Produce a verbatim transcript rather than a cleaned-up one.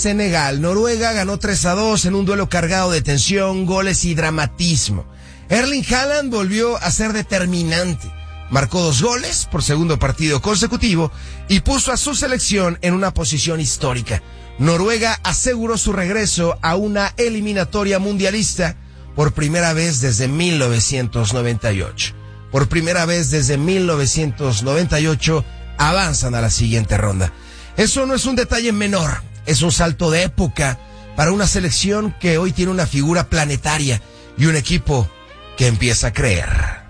Senegal. Noruega ganó tres a dos en un duelo cargado de tensión, goles y dramatismo. Erling Haaland volvió a ser determinante. Marcó dos goles por segundo partido consecutivo y puso a su selección en una posición histórica. Noruega aseguró su regreso a una eliminatoria mundialista por primera vez desde mil novecientos noventa y ocho. Por primera vez desde mil novecientos noventa y ocho avanzan a la siguiente ronda. Eso no es un detalle menor. Es un salto de época para una selección que hoy tiene una figura planetaria y un equipo que empieza a creer.